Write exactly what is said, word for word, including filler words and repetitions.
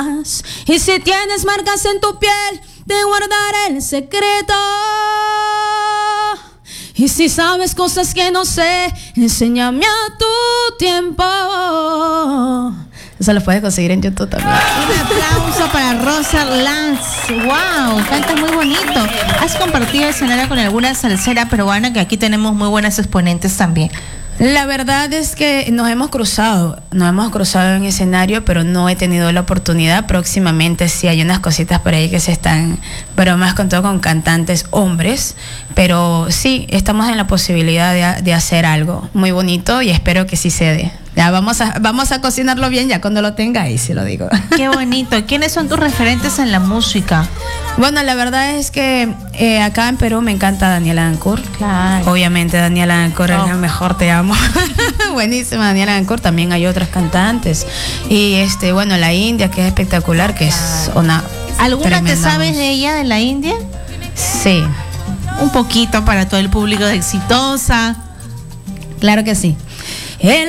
Y si tienes marcas en tu piel, te guardaré el secreto. Y si sabes cosas que no sé, enséñame a tu tiempo. Eso lo puedes conseguir en YouTube también. Un aplauso para Rosa Lance. ¡Wow! Canta muy bonito. ¿Has compartido escenario con alguna salsera peruana? Que aquí tenemos muy buenas exponentes también. La verdad es que nos hemos cruzado, nos hemos cruzado en escenario, pero no he tenido la oportunidad. Próximamente sí hay unas cositas por ahí que se están, pero más con todo con cantantes hombres. Pero sí, estamos en la posibilidad de, de hacer algo muy bonito y espero que sí se dé. Ya vamos a, vamos a cocinarlo bien ya cuando lo tenga ahí, se lo digo. Qué bonito. ¿Quiénes son tus referentes en la música? Bueno, la verdad es que eh, acá en Perú me encanta Daniela Dancourt. Claro. Obviamente Daniela Dancourt Oh. es la mejor, te amo. Buenísima Daniela Dancourt. También hay otras cantantes. Y este, bueno, la India, que es espectacular, que es una ¿Alguna te tremenda sabes música. de ella, de la India? Sí, Un poquito para todo el público de Exitosa. claro que sí. El